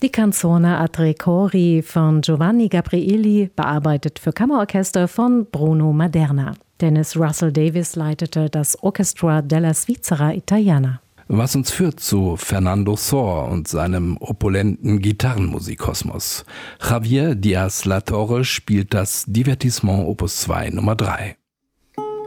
Die Canzone a tre cori von Giovanni Gabrieli, bearbeitet für Kammerorchester von Bruno Maderna. Dennis Russell Davies leitete das Orchestra della Svizzera Italiana. Was uns führt zu Fernando Sor und seinem opulenten Gitarrenmusikkosmos. Javier Diaz La Torre spielt das Divertissement Opus 2 Nummer 3.